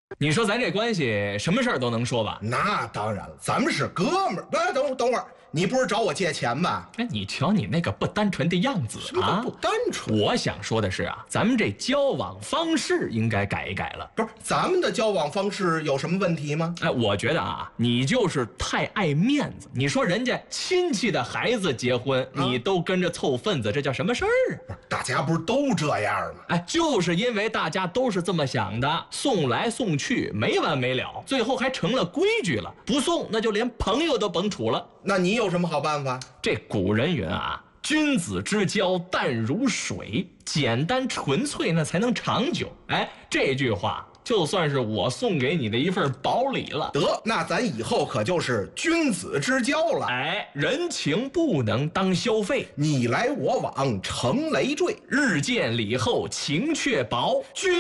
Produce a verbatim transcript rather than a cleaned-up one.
你说咱这关系什么事儿都能说吧？ 那当然了，咱们是哥们儿。哎，等会儿等会儿，你不是找我借钱吧？ 哎，你瞧你那个不单纯的样子啊！ 不单纯。 我想说的是啊，咱们这交往方式应该改一改了。 不是，咱们的交往方式有什么问题吗？ 哎，我觉得啊，你就是太爱面子。你说人家亲戚的孩子结婚，啊、你都跟着凑份子，这叫什么事儿啊？ 大家不是都这样吗？ 哎，就是因为大家都是这么想的，送来送去没完没了，最后还成了规矩了。不送，那就连朋友都甭处了。 那你有什么好办法？ 这古人云啊，君子之交淡如水，简单纯粹那才能长久。哎，这句话就算是我送给你的一份薄礼了。 得，那咱以后可就是君子之交了。 哎，人情不能当消费， 你来我往成累赘， 日渐礼后情却薄。君